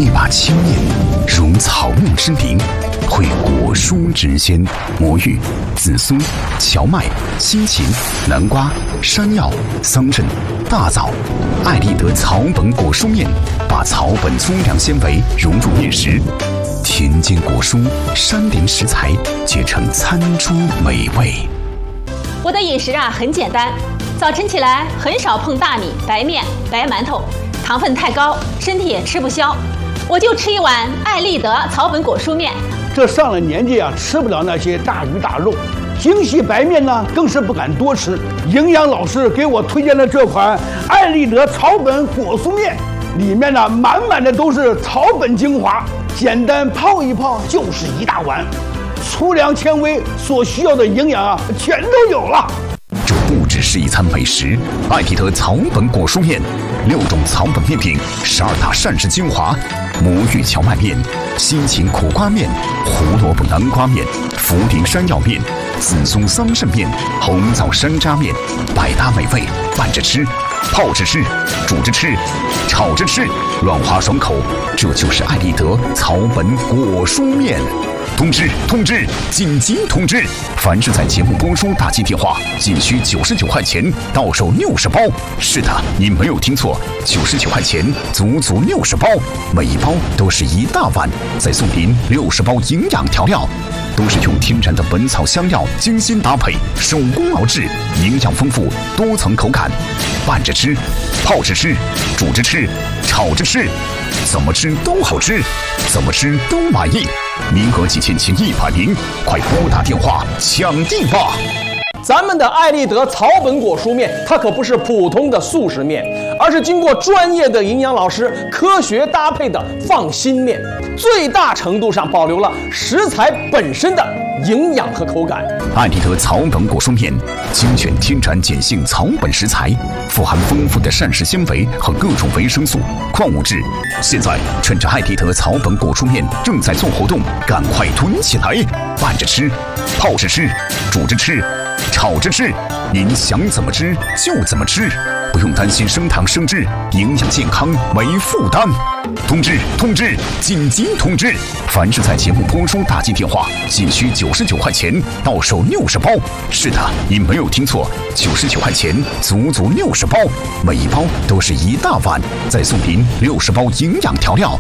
一把青面，如草木之灵，会果蔬之鲜，魔芋、紫苏、荞麦、西芹、南瓜、山药、桑葚、大枣。艾丽德草本果蔬面，把草本粗粮纤维融入面食，田间果蔬、山林食材结成餐桌美味。 我的饮食很简单，早晨起来很少碰大米、白面、白馒头，糖分太高，身体也吃不消，我就吃一碗艾丽德草本果蔬面。 这上了年纪吃不了那些大鱼大肉，精细白面呢更是不敢多吃。营养老师给我推荐了这款艾丽德草本果蔬面，里面呢满满的都是草本精华，简单泡一泡就是一大碗。粗粮纤维所需要的营养全都有了。 这不只是一餐美食，艾丽德草本果蔬面，6种草本面品，12大膳食精华，魔芋荞麦面、西芹苦瓜面、胡萝卜南瓜面、茯苓山药面、紫苏桑葚面、红枣山楂面，百搭美味，拌着吃，泡着吃，煮着吃，炒着吃，软滑爽口，这就是艾丽德草本果蔬面。通知！紧急通知！凡是在节目播出打进电话，仅需99块钱，到手60包。是的，你没有听错，99块钱，足足60包，每一包都是一大碗，再送您60包营养调料，都是用天然的本草香料精心搭配，手工熬制，营养丰富，多层口感，拌着吃，泡着吃，煮着吃，炒着吃，怎么吃都好吃，怎么吃都满意。名额几千前100名，快拨打电话抢订吧！ 咱们的艾丽德草本果蔬面，它可不是普通的速食面，而是经过专业的营养老师科学搭配的放心面，最大程度上保留了食材本身的营养和口感。 艾丽德草本果蔬面精选天然碱性草本食材，富含丰富的膳食纤维和各种维生素、矿物质。现在趁着艾丽德草本果蔬面正在做活动，赶快囤起来，拌着吃，泡着吃，煮着吃，炒着吃，您想怎么吃就怎么吃，不用担心升糖升脂，营养健康没负担。通知！紧急通知！凡是在节目播出打进电话，仅需99块钱，到手60包。是的，你没有听错，99块钱，足足60包，每一包都是一大碗，再送您60包营养调料。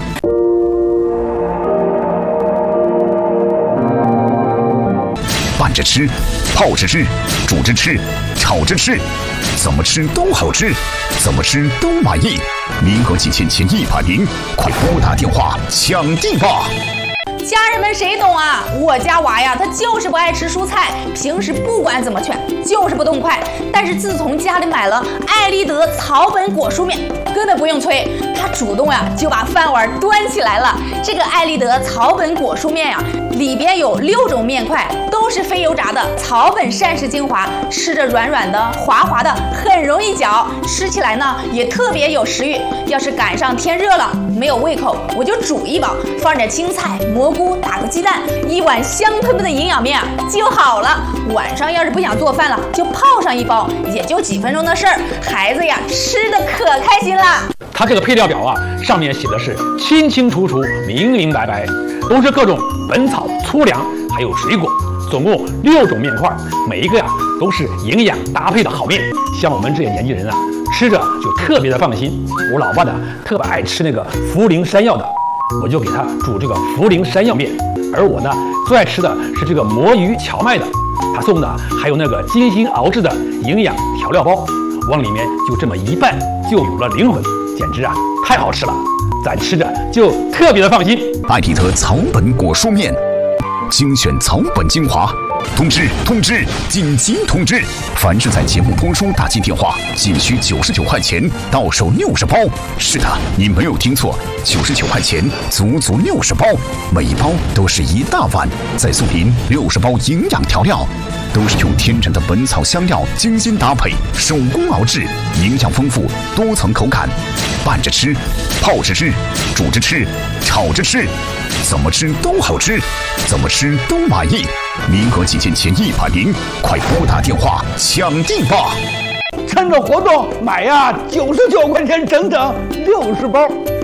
拌着吃，泡着吃，煮着吃，炒着吃，怎么吃都好吃，怎么吃都满意。名额几千前100名，快拨打电话抢订吧！ 家人们谁懂啊？我家娃呀，他就是不爱吃蔬菜，平时不管怎么劝，就是不动筷。但是自从家里买了艾丽德草本果蔬面，根本不用催，他主动就把饭碗端起来了。这个艾丽德草本果蔬面里边有6种面块，都是非油炸的草本膳食精华，吃着软软的、滑滑的，很容易嚼，吃起来呢也特别有食欲。要是赶上天热了，没有胃口，我就煮一包，放点青菜、蘑菇，打个鸡蛋，一碗香喷喷的营养面就好了。晚上要是不想做饭了，就泡上一包，也就几分钟的事儿，孩子吃的可开心了。 它这个配料表上面写的是清清楚楚、明明白白，都是各种本草、粗粮还有水果，总共6种面块，每一个都是营养搭配的好面。像我们这些年轻人吃着就特别的放心。我老爸特别爱吃那个茯苓山药的，我就给他煮这个茯苓山药面。而我最爱吃的是这个魔芋荞麦的，他送的还有那个精心熬制的营养调料包，往里面就这么一拌，就有了灵魂，简直太好吃了，咱吃着就特别的放心。 艾丽德草本果蔬面，精选草本精华。通知！紧急通知！凡是在节目播出打进电话，仅需99块钱，到手60包。是的，你没有听错，99块钱，足足60包，每一包都是一大碗，再送您60包营养调料，都是用天然的本草香料精心搭配，手工熬制，营养丰富，多层口感，拌着吃，泡着吃，煮着吃，炒着吃，怎么吃都好吃，怎么吃都满意。名额几千前100名，快拨打电话抢订吧！ 趁着活动买99块钱，整整60包。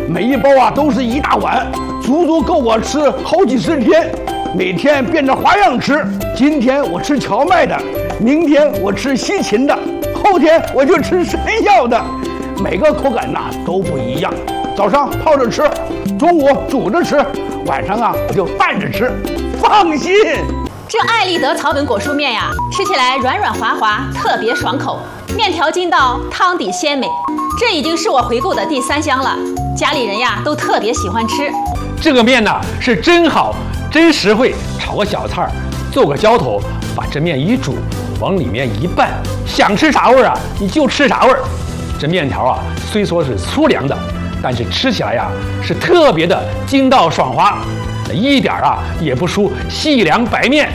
每一包啊都是一大碗，足足够我吃好几十天。每天变着花样吃，今天我吃荞麦的，明天我吃西芹的，后天我就吃山药的，每个口感呐都不一样。早上泡着吃，中午煮着吃，晚上啊我就拌着吃，放心。 这爱立德草本果蔬面呀，吃起来软软滑滑，特别爽口，面条筋道，汤底鲜美。这已经是我回购的第3箱了，家里人呀都特别喜欢吃。 这个面呢是真好，真实惠，炒个小菜儿，做个浇头，把这面一煮，往里面一拌，想吃啥味儿啊，你就吃啥味儿。这面条啊，虽说是粗粮的，但是吃起来呀是特别的筋道爽滑，一点啊也不输细粮白面。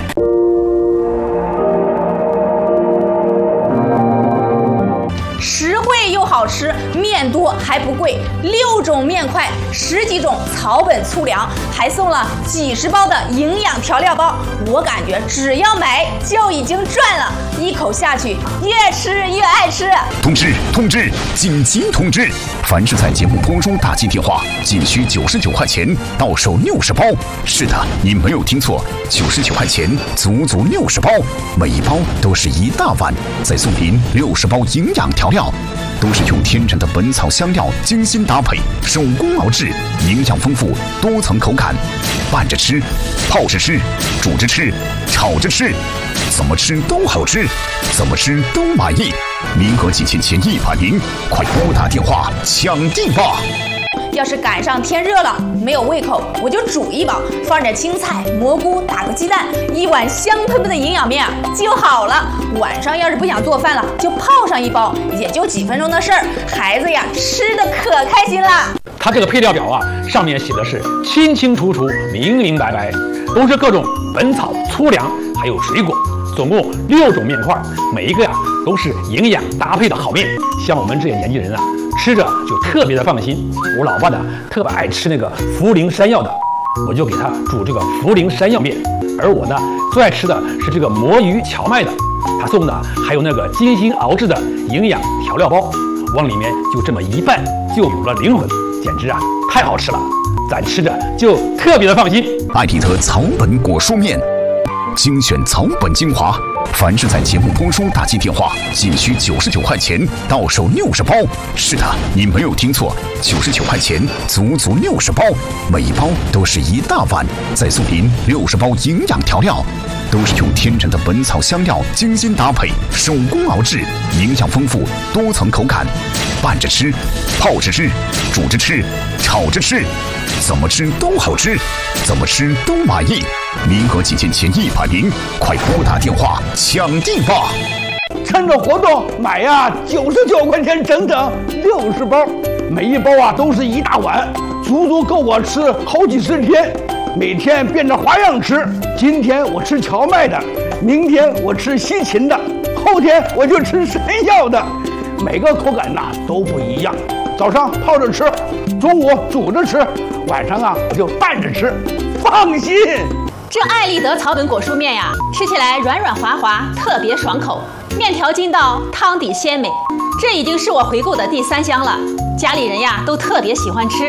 实惠又好吃，面多还不贵，6种面块，10几种草本粗粮，还送了几十包的营养调料包。我感觉只要买就已经赚了，一口下去越吃越爱吃。 通知，紧急通知！凡是在节目播出打进电话，仅需99块钱，到手60包。是的，你没有听错，99块钱，足足60包，每一包都是一大碗，再送您60包营养调料，都是用天然的本草香料精心搭配，手工熬制，营养丰富，多层口感，拌着吃，泡着吃，煮着吃，炒着吃，怎么吃都好吃，怎么吃都满意。名额仅限前100名，快拨打电话抢订吧！ 要是赶上天热了，没有胃口，我就煮一包，放点青菜、蘑菇，打个鸡蛋，一碗香喷喷的营养面就好了。晚上要是不想做饭了，就泡上一包，也就几分钟的事儿。孩子呀，吃的可开心了。 它这个配料表啊，上面写的是清清楚楚、明明白白，都是各种本草、粗粮，还有水果，总共6种面块，每一个呀都是营养搭配的好面。像我们这些年轻人啊，吃着就特别的放心。我老爸呢特别爱吃那个茯苓山药的，我就给他煮这个茯苓山药面。而我呢最爱吃的是这个魔芋荞麦的，他送的还有那个精心熬制的营养调料包，往里面就这么一拌，就有了灵魂，简直啊太好吃了，咱吃着就特别的放心。 爱立德草本果蔬面，精选草本精华。凡是在节目播出打进电话，仅需99块钱，到手60包。是的，你没有听错，99块钱，足足60包，每一包都是一大碗，再送您60包营养调料，都是用天然的本草香料精心搭配，手工熬制，营养丰富，多层口感，拌着吃，泡着吃，煮着吃，炒着吃，怎么吃都好吃，怎么吃都满意。名额仅限前100名，快拨打电话抢订吧！ 趁着活动买呀，99块钱整整60包，每一包啊都是一大碗，足足够我吃好几十天。每天变着花样吃，今天我吃荞麦的，明天我吃西芹的，后天我就吃山药的，每个口感呐都不一样。早上泡着吃，中午煮着吃，晚上啊我就拌着吃，放心。 这爱立德草本果蔬面呀，吃起来软软滑滑，特别爽口，面条筋道，汤底鲜美。这已经是我回购的第3箱了，家里人呀都特别喜欢吃。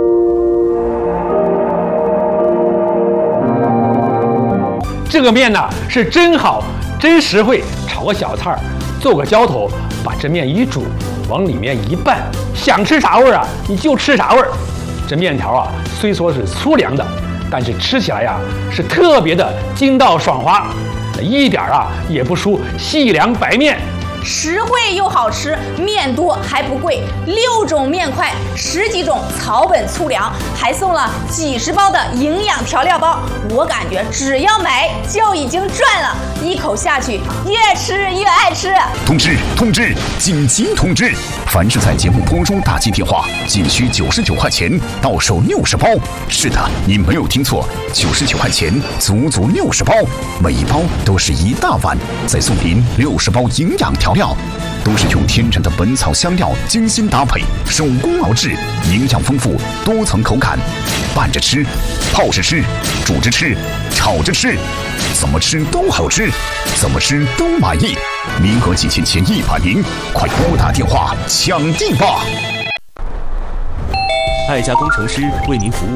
这个面呢是真好，真实惠，炒个小菜儿，做个浇头，把这面一煮，往里面一拌，想吃啥味儿啊，你就吃啥味儿。这面条啊，虽说是粗粮的，但是吃起来呀是特别的筋道爽滑，一点啊也不输细粮白面。 实惠又好吃，面多还不贵，6种面块，10几种草本粗粮，还送了几十包的营养调料包。我感觉只要买就已经赚了，一口下去越吃越爱吃。 通知，紧急通知！凡是在节目播出打进电话，仅需99块钱，到手60包。是的，你没有听错，99块钱，足足60包，每一包都是一大碗，再送您60包营养调料，都是用天然的本草香料精心搭配，手工熬制，营养丰富，多层口感，拌着吃，泡着吃，煮着吃，炒着吃，怎么吃都好吃，怎么吃都满意。名额仅限前100名，快拨打电话抢订吧！ 爱家工程师为您服务。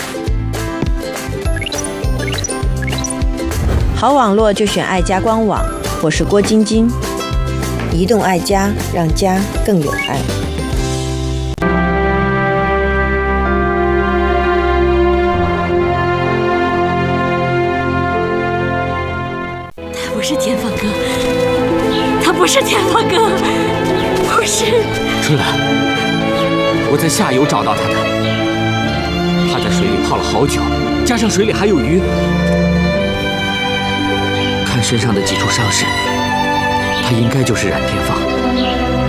好网络就选爱家官网，我是郭晶晶。移动爱家，让家更有爱。 他不是天放哥，他不是天放哥，不是。 春兰，我在下游找到他的，他在水里泡了好久，加上水里还有鱼，看身上的几处伤势，他应该就是冉天放。